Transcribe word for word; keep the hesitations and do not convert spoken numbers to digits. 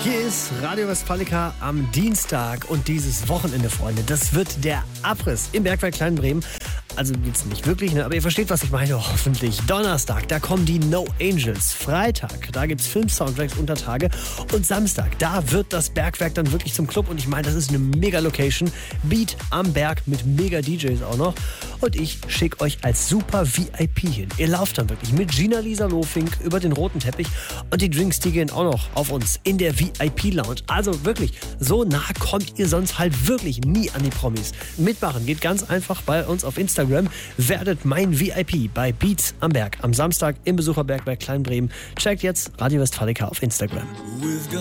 Hier ist Radio Westfalica am Dienstag und dieses Wochenende, Freunde, das wird der Abriss im Bergwerk Kleinbremen. Also jetzt nicht wirklich, ne? Aber ihr versteht, was ich meine, hoffentlich. Donnerstag, da kommen die No Angels. Freitag, da gibt's Film-Soundtracks unter Tage. Und Samstag, da wird das Bergwerk dann wirklich zum Club. Und ich meine, das ist eine Mega-Location. Beat am Berg mit Mega-D Js auch noch. Und ich schicke euch als super V I P hin. Ihr lauft dann wirklich mit Gina-Lisa Lofink über den roten Teppich. Und die Drinks, die gehen auch noch auf uns in der V I P-Lounge. Also wirklich, so nah kommt ihr sonst halt wirklich nie an die Promis. Mitmachen geht ganz einfach bei uns auf Instagram. Werdet mein V I P bei Beats am Berg am Samstag im Besucherbergwerk Kleinbremen. Checkt jetzt Radio Westfalica auf Instagram.